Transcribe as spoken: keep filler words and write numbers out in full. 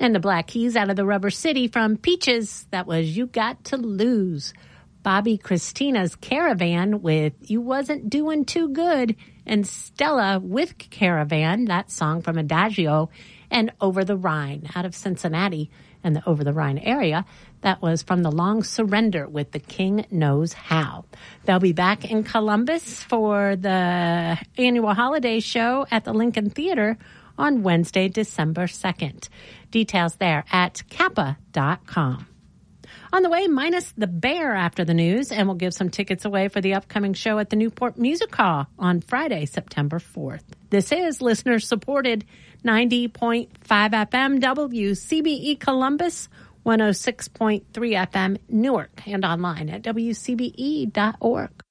And the Black Keys out of the Rubber City from Peaches. That was You Got to Lose. Bobby Christina's Caravan with You Wasn't Doing Too Good. And Stella with Caravan, that song from Adagio. And Over the Rhine out of Cincinnati and the Over the Rhine area. That was from The Long Surrender with The King Knows How. They'll be back in Columbus for the annual holiday show at the Lincoln Theater on Wednesday, December second. Details there at kappa dot com. On the way, Minus the Bear after the news, and we'll give some tickets away for the upcoming show at the Newport Music Hall on Friday, September fourth. This is listener-supported ninety point five F M W C B E Columbus, one oh six point three F M Newark, and online at W C B E dot org.